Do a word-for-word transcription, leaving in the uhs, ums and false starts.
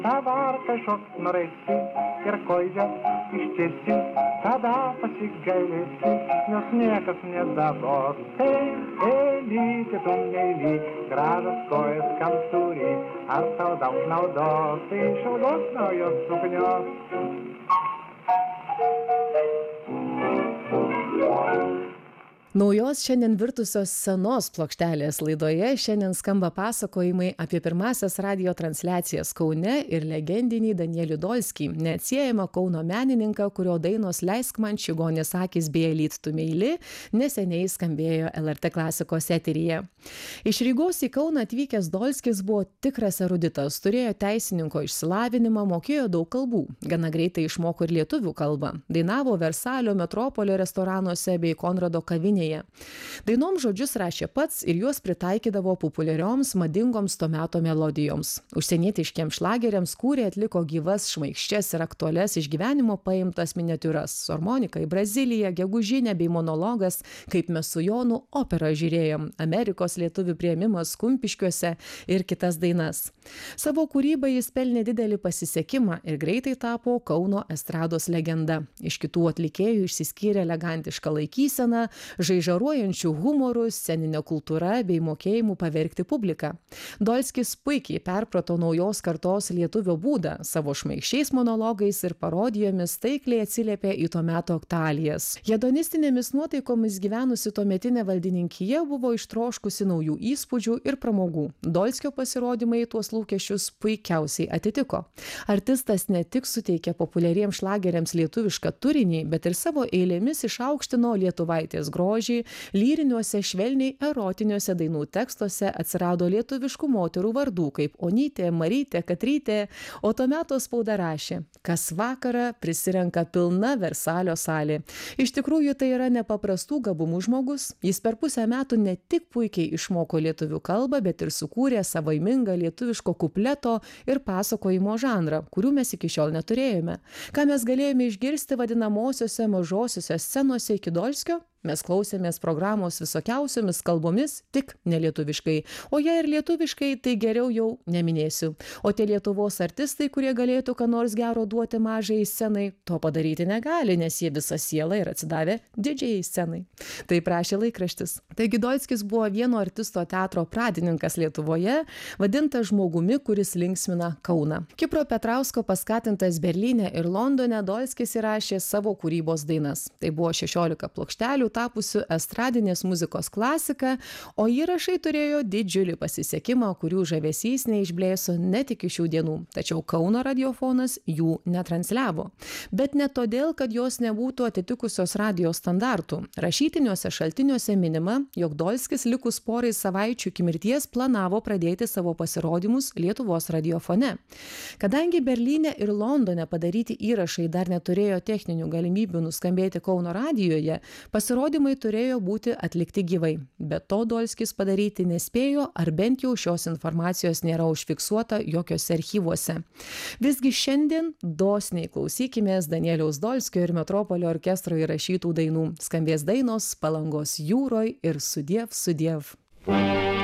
Dabar kažkoks norėsi ir kojas ištiesi, tada pasigailėsi, nes niekas nedabos. Ei, eilyti tu meili, gražios kojas kam turi, ar tau daug naudos, iš ilgos naujos suknios. Naujos šiandien virtusios senos plokštelės laidoje šiandien skamba pasakojimai apie pirmąsias radijo transliacijas Kaune ir legendinį Danielių Dolskį, neatsiejamą Kauno menininką, kurio dainos Leisk man čigonės akys bei Elyt tu meili neseniai skambėjo L R T klasikos eteryje. Iš Rygos į Kauną atvykęs Dolskis buvo tikras eruditas, turėjo teisininko išsilavinimą, mokėjo daug kalbų, gana greitai išmoko ir lietuvių kalbą, dainavo Versalio metropolio restoranuose bei Konrado kavinėje. Dainom žodžius rašė pats ir juos pritaikydavo populiarioms, madingoms to meto melodijoms. Užsienietiškiams šlageriams kūrė, atliko gyvas, šmaikščias ir aktualias iš gyvenimo paimtas miniatiūras. Armonika į Braziliją, Gegužinė bei monologas, kaip mes su Jonu operą žiūrėjom, Amerikos lietuvių priėmimas Kumpiškiuose ir kitas dainas. Savo kūrybą jis pelnė didelį pasisekimą ir greitai tapo Kauno estrados legenda. Iš kitų atlikėjų išsiskyrė elegantiška laikysena, žaižaruojančių humorų, sceninė kultūra bei mokėjimų pavergti publiką. Dolskis puikiai perprato naujos kartos lietuvio būdą, savo šmaikščiais monologais ir parodijomis taikliai atsiliepė į to meto aktualijas. Hedonistinėmis nuotaikomis gyvenusi tuometinė valdininkija buvo ištroškusi naujų įspūdžių ir pramogų. Dolskio pasirodymai tuos lūkesčius puikiausiai atitiko. Artistas ne tik suteikė populiariems šlageriams lietuvišką turinį, bet ir savo eilėmis išaukštino lietuvaitės grožį. Lyriniuose švelniai erotiniuose dainų tekstuose atsirado lietuviškų moterų vardų kaip Onytė, Marytė, Katrytė, o to meto spauda rašė, kas vakarą prisirenka pilna Versalio salė. Iš tikrųjų tai yra nepaprastų gabumų žmogus. Jis per pusę metų ne tik puikiai išmoko lietuvių kalbą, bet ir sukūrė savaimingą lietuviško kupleto ir pasakojimo žanrą, kurių mes iki šiol neturėjome. Ką mes galėjome išgirsti vadinamosiose mažosiose scenose iki Dolskio? Mes klausėmės programos visokiausiomis kalbomis, tik nelietuviškai. O jei ir lietuviškai, tai geriau jau neminėsiu. O tie Lietuvos artistai, kurie galėtų ką nors gero duoti mažai scenai, to padaryti negali, nes jie visą sielą ir atsidavė didžiai scenai. Tai prašė laikraštis. Taigi Dolskis buvo vieno artisto teatro pradininkas Lietuvoje, vadintas žmogumi, kuris linksmina Kauną. Kipro Petrausko paskatintas Berlyne ir Londone Dolskis įrašė savo kūrybos dainas. Tai buvo šešiolika plokštelių tapusių estradinės muzikos klasika, o įrašai turėjo didžiulį pasisekimą, kurių žavesys neišblėso net iki šių dienų. Tačiau Kauno radiofonas jų netransliavo. Bet ne todėl, kad jos nebūtų atitikusios radio standartų. Rašytiniuose šaltiniuose minima, jog Dolskis likus porai savaičių iki mirties planavo pradėti savo pasirodymus Lietuvos radiofone. Kadangi Berlyne ir Londone padaryti įrašai dar neturėjo techninių galimybių nuskambėti Kauno radijoje, pasirodymai Pasirodymai turėjo būti atlikti gyvai, bet to Dolskis padaryti nespėjo, ar bent jau šios informacijos nėra užfiksuota jokiose archyvuose. Visgi šiandien dosniai klausykimės Danieliaus Dolskio ir Metropolio orkestro įrašytų dainų. Skambės dainos Palangos jūroj ir Sudiev, sudiev.